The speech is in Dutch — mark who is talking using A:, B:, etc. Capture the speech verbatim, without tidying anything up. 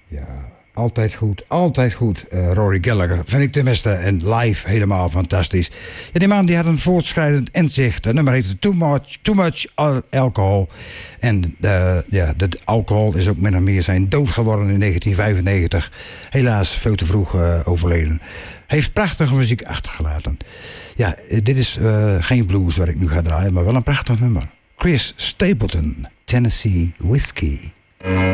A: Ja, altijd goed, altijd goed. Uh, Rory Gallagher vind ik tenminste en live helemaal fantastisch. Ja, die man die had een voortschrijdend inzicht. Het nummer heette Too Much, Too Much Alcohol. En uh, ja, de alcohol is ook min of meer zijn dood geworden in negentien vijfennegentig. Helaas veel te vroeg uh, overleden. Hij heeft prachtige muziek achtergelaten. Ja, dit is uh, geen blues waar ik nu ga draaien, maar wel een prachtig nummer. Chris Stapleton, Tennessee Whiskey.